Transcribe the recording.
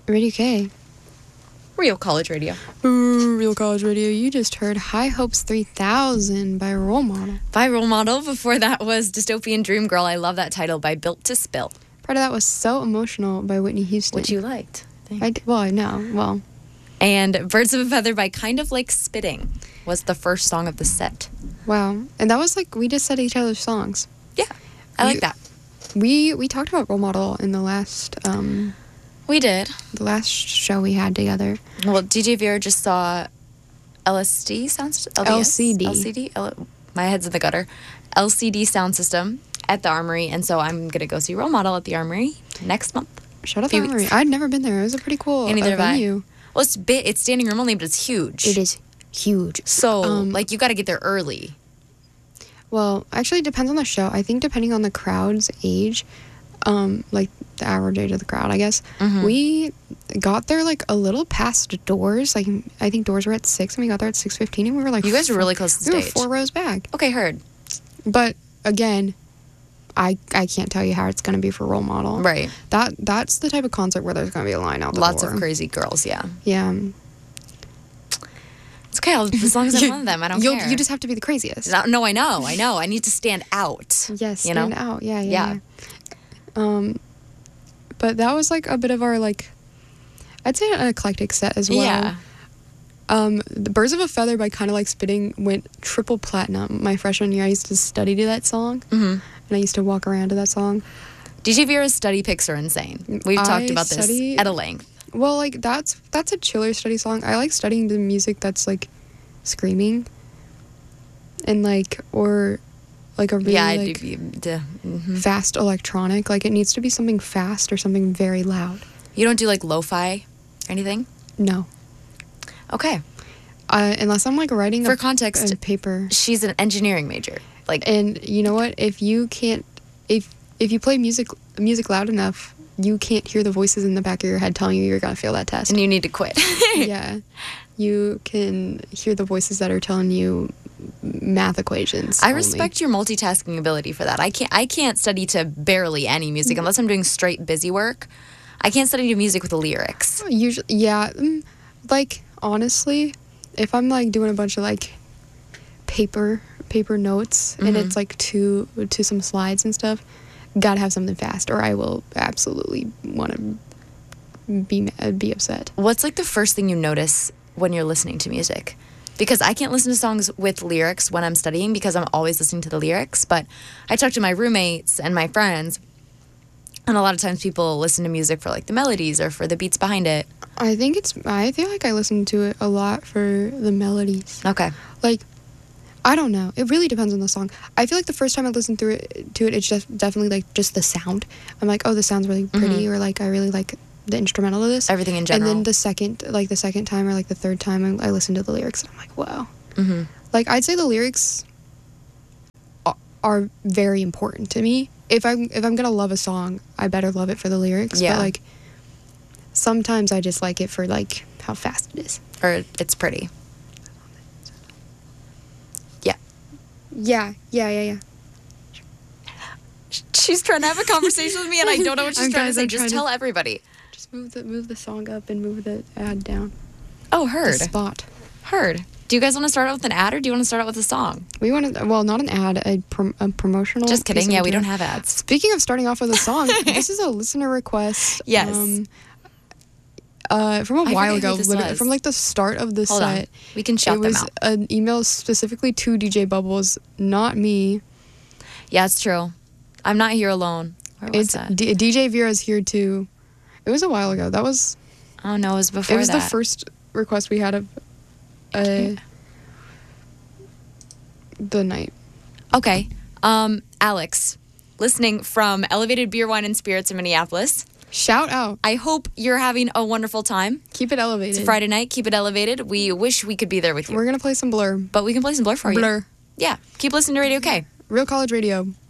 Radio K. Real College Radio. Ooh, Real College Radio. You just heard High Hopes 3000 by Role Model. By Role Model. Before that was Dystopian Dream Girl. I love that title, by Built to Spill. Part of that was So Emotional by Whitney Houston. Which you liked. I know. Well. And Birds of a Feather by Kind of Like Spitting was the first song of the set. Wow. And that was like, we just said each other's songs. Yeah. I like that. We talked about Role Model in the last... we did. The last show we had together. Well, DJ Vera just saw LSD sounds... LDS? LCD. My head's in the gutter. LCD Sound System at the Armory, and so I'm going to go see Role Model at the Armory next month. Shout out the Armory. I'd never been there. It was a pretty cool venue. Well, it's standing room only, but it's huge. It is huge. So, you got to get there early. Well, actually, it depends on the show. I think depending on the crowd's age, the average age of the crowd, I guess, we got there, a little past doors. I think doors were at 6, and we got there at 6:15, and we were, You guys were really close to the stage. We were 4 rows back. Okay, heard. But, again... I can't tell you how it's going to be for Role Model. Right. That's the type of concert where there's going to be a line out the door. Lots of crazy girls, yeah. Yeah. It's okay, as long as I'm one of them, I don't care. You just have to be the craziest. No, I know. I need to stand out. Yes, stand out. Yeah. But that was, a bit of our, I'd say an eclectic set as well. Yeah. The Birds of a Feather by Kind of Like Spitting went triple platinum my freshman year. I used to study to that song, and I used to walk around to that song. DJ Vera's study picks are insane. We've talked about this at a length. Well, that's a chiller study song. I like studying the music that's screaming, and or a really fast electronic. It needs to be something fast or something very loud. You don't do lo-fi or anything? No. Okay. Unless I'm writing for context paper. She's an engineering major. And you know what? If you can't, if you play music loud enough, you can't hear the voices in the back of your head telling you you're gonna fail that test, and you need to quit. Yeah, you can hear the voices that are telling you math equations. I respect your multitasking ability for that. I can't study to barely any music unless I'm doing straight busy work. I can't study to music with the lyrics. Usually, yeah. Honestly, if I'm doing a bunch of paper notes and it's to some slides and stuff, gotta have something fast or I will absolutely want to be upset. What's the first thing you notice when you're listening to music? Because I can't listen to songs with lyrics when I'm studying because I'm always listening to the lyrics, but I talk to my roommates and my friends, and a lot of times people listen to music for the melodies or for the beats behind it. I feel like I listen to it a lot for the melodies. Okay. I don't know. It really depends on the song. I feel the first time I listen to it, it's just definitely just the sound. I'm oh, this sounds really pretty, or I really like the instrumental of this. Everything in general. And then the second time or the third time I listen to the lyrics, and I'm wow. Mm-hmm. I'd say the lyrics are very important to me. If I'm gonna love a song, I better love it for the lyrics. Yeah. But sometimes I just like it for how fast it is. Or it's pretty. Yeah. She's trying to have a conversation with me and I don't know what she's trying to say. Just tell everybody. Just move the song up and move the ad down. Oh, heard. The spot. Heard. Do you guys want to start out with an ad or do you want to start out with a song? We want to, not an ad, a promotional. Just kidding. Yeah, we don't have ads. Speaking of starting off with a song, this is a listener request. Yes. From a while ago, from the start of the set. On. We can shout them out. It was an email specifically to DJ Bubbles, not me. Yeah, it's true. I'm not here alone. Where was that? DJ Vera's here too. It was a while ago. That was... Oh, no, it was before that. It was the first request we had of the night. Okay. Alex, listening from Elevated Beer, Wine, and Spirits in Minneapolis. Shout out. I hope you're having a wonderful time. Keep it elevated. It's Friday night. Keep it elevated. We wish we could be there with you. We're going to play some Blur. But we can play some Blur for you. Blur. Yeah. Keep listening to Radio K. Real College Radio.